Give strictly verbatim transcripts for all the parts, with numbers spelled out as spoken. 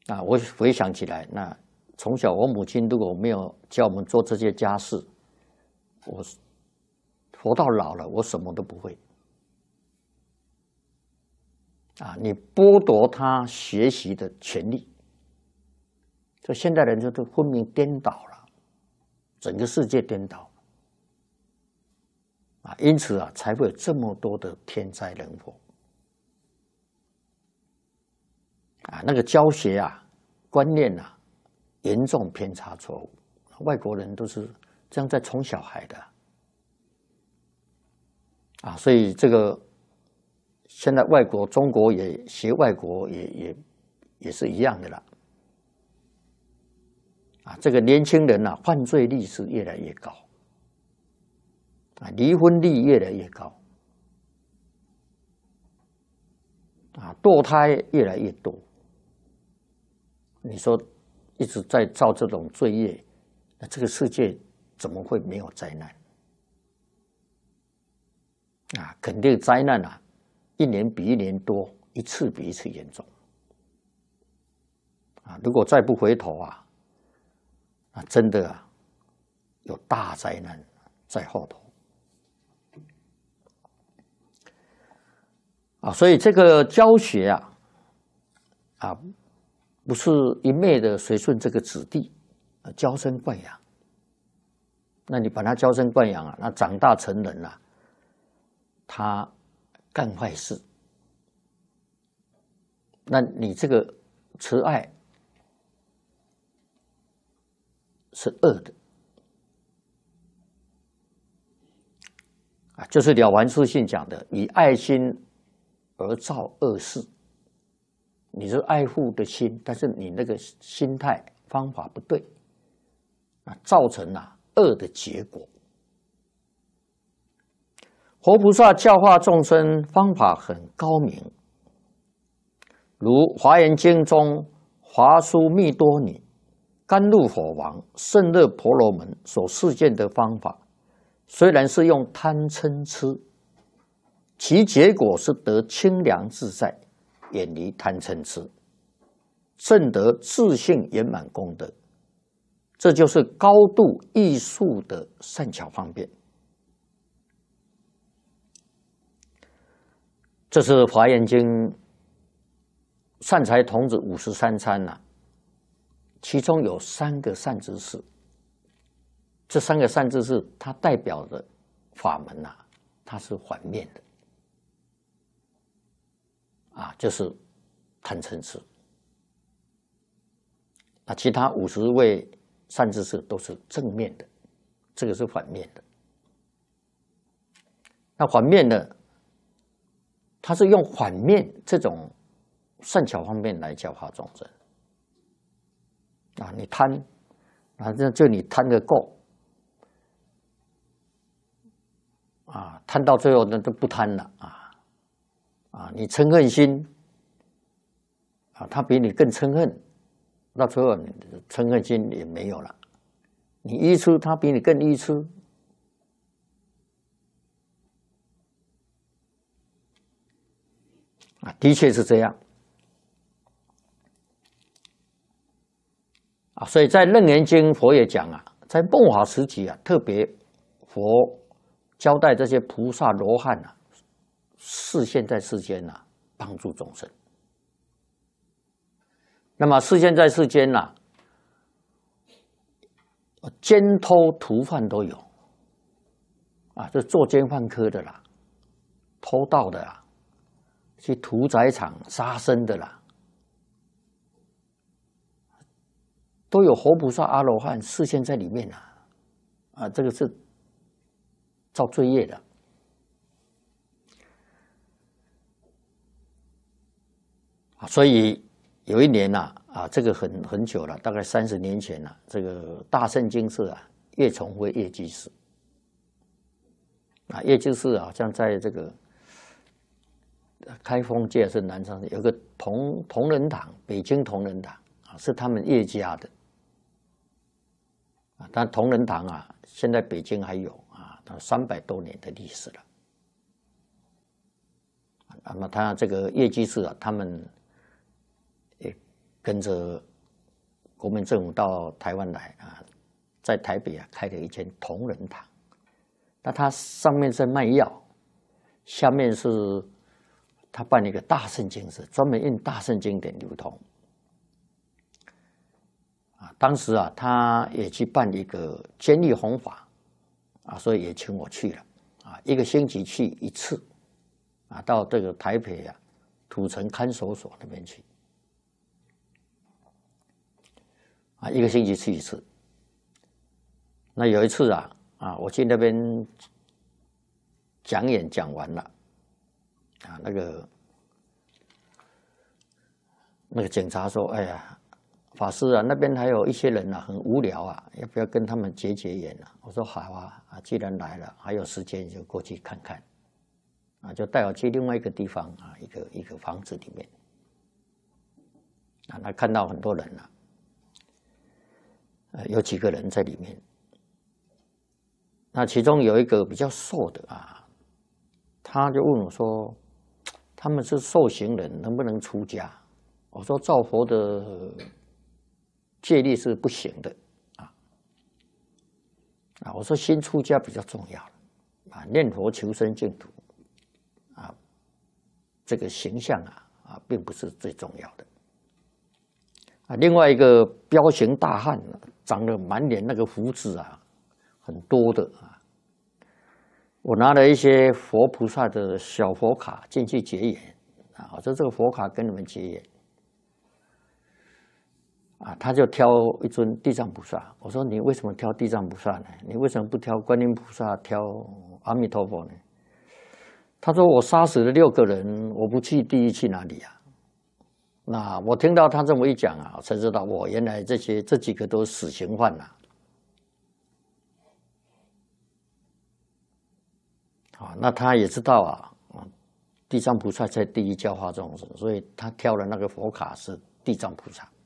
啊，我回想起来，那从小我母亲如果没有教我们做这些家事，我活到老了，我什么都不会。啊，你剥夺他学习的权利，这现代人就都昏迷颠倒了，整个世界颠倒。啊，因此啊，才会有这么多的天灾人祸。啊，那个教学啊、观念啊，严重偏差错误。外国人都是这样在宠小孩的。啊，所以这个现在外国、中国也学外国也也也是一样的啦。啊，这个年轻人啊，犯罪率是越来越高。啊，离婚率越来越高，啊，堕胎越来越多。你说一直在造这种罪业，那这个世界怎么会没有灾难？啊，肯定灾难啊，一年比一年多，一次比一次严重。啊，如果再不回头啊，啊，真的啊，有大灾难在后头。啊，所以这个教学啊，啊，不是一昧的随顺这个子弟，娇生惯养。那你把他娇生惯养啊，那长大成人了、啊，他干坏事，那你这个慈爱是恶的。啊，就是了凡四训讲的，以爱心而造恶事。你是爱护的心，但是你那个心态方法不对，啊，造成了恶的结果。活菩萨教化众生方法很高明，如《华严经》中华殊密多尼、甘露火王、胜热婆罗门所示现的方法，虽然是用贪嗔痴，其结果是得清凉自在，远离贪嗔痴，证得自性圆满功德。这就是高度艺术的善巧方便。这是《华严经》善财童子五十三参啊，其中有三个善知识。这三个善知识，它代表的法门啊，它是反面的。啊，就是贪嗔痴。那其他五十位善知识都是正面的，这个是反面的。那反面的，他是用反面这种善巧方面来教化众生。啊，你贪，啊，这就你贪个够，啊，贪到最后那都不贪了啊。啊，你嗔恨心，啊，他比你更嗔恨，到最后你嗔恨心也没有了。你愚痴，他比你更愚痴。啊，的确是这样。啊，所以在《楞严经》佛也讲啊，在末法时期啊，特别佛交代这些菩萨罗汉啊，示现在世间啊，帮助众生。那么示现在世间呐、啊，奸偷屠贩都有啊，这做奸犯科的啦，偷盗的啦，去屠宰场杀生的啦，都有活菩萨阿罗汉示现在里面啊，啊，这个是造罪业的。所以有一年呐、啊，啊，这个很很久了，大概三十年前了、啊。这个大圣经寺啊，叶崇辉叶居士啊，叶居士好像在这个开封界是南昌有个同同仁堂，北京同仁堂啊，是他们叶家的啊。但同仁堂啊，现在北京还有啊，它三百多年的历史了。那么他这个叶居士啊，他们。 跟着国民政府到台湾来啊，在台北啊开了一间同仁堂。那它上面是卖药，下面是他办了一个大圣经社，专门印大圣经典流通。啊，当时啊，他也去办一个监狱弘法，啊，所以也请我去了，啊，一个星期去一次，啊，到这个台北啊土城看守所那边去，啊，一个星期去一次。那有一次啊。啊，我去那边讲演讲完了，啊，那个那个警察说：“哎呀，法师啊，那边还有一些人啊，很无聊啊，要不要跟他们结结缘啊？”我说：“好啊，啊，既然来了，还有时间就过去看看。”啊，就带我去另外一个地方啊，一个一个房子里面，啊，他看到很多人了，呃，有几个人在里面。那其中有一个比较瘦的啊，他就问我说：“他们是受刑人，能不能出家？”我说：“照佛的戒律是不行的啊。啊，我说新出家比较重要啊，念佛求生净土啊，这个形象啊啊，并不是最重要的啊。另外一个彪形大汉，长得满脸那个胡子啊。”很多的啊，我拿了一些佛菩萨的小佛卡进去结缘啊，我说这个佛卡跟你们结缘啊，他就挑一尊地藏菩萨。我说你为什么挑地藏菩萨呢？你为什么不挑观音菩萨、挑阿弥陀佛呢？他说我杀死了六个人，我不去地狱去哪里啊？那我听到他这么一讲啊，我才知道我原来这些这几个都是死刑犯呐。啊，那他也知道啊，地藏菩萨在地狱教化众生，所以他挑了那个佛卡是地藏菩萨。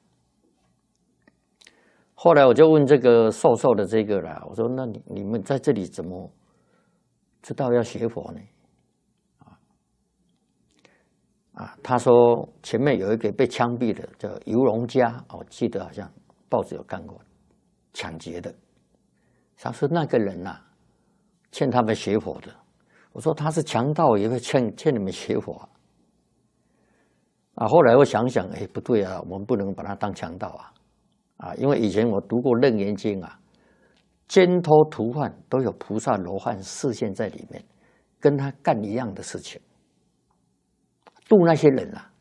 后来我就问这个瘦瘦的这个了，我说：“那你你们在这里怎么知道要学佛呢？”啊啊，他说前面有一个被枪毙的叫游荣家，我记得好像报纸有看过，抢劫的。他说那个人呐、啊，欠他们学佛的。我说他是强盗，也会欠欠你们学佛啊！啊，后来我想想，哎，不对啊，我们不能把他当强盗啊！啊，因为以前我读过《楞严经》啊，奸偷屠贩都有菩萨罗汉示现在里面，跟他干一样的事情，度那些人啊！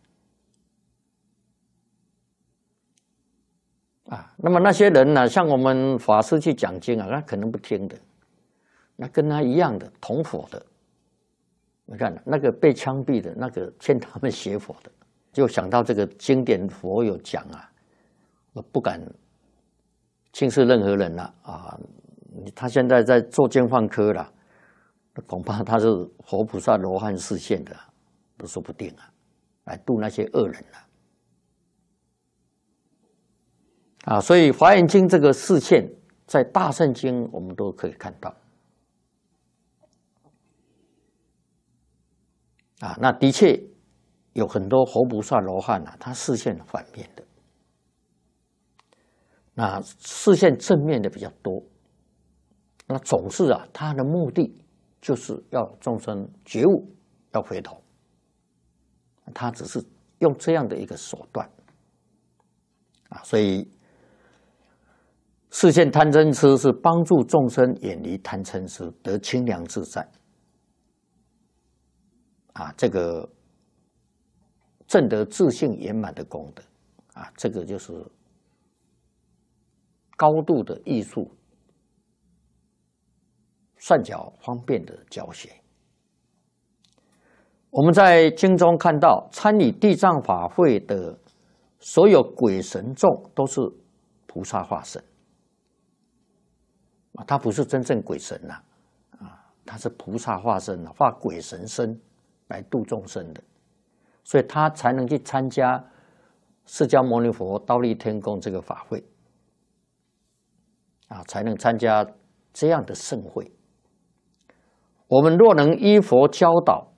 啊，那么那些人呢、啊，像我们法师去讲经啊，他可能不听的，那跟他一样的同佛的。你看那个被枪毙的那个欠他们学佛的，就想到这个经典佛有讲啊，我不敢轻视任何人了啊！他现在在做监犯科了，恐怕他是佛菩萨罗汉示现的，都说不定啊，来度那些恶人了啊！所以《华严经》这个示现，在大圣经我们都可以看到。啊，那的确有很多佛菩萨罗汉啊，他示现反面的，那示现正面的比较多。那总是啊，他的目的就是要众生觉悟，要回头。他只是用这样的一个手段啊，所以示现贪嗔痴是帮助众生远离贪嗔痴，得清凉自在。啊，这个证得自性圆满的功德，啊，这个就是高度的艺术，善巧方便的教学。我们在经中看到，参与地藏法会的所有鬼神众都是菩萨化身，啊，他不是真正鬼神呐，啊，他是菩萨化身啊，化鬼神身来度众生的，所以他才能去参加释迦牟尼佛忉利天宫这个法会，啊，才能参加这样的盛会。我们若能依佛教导，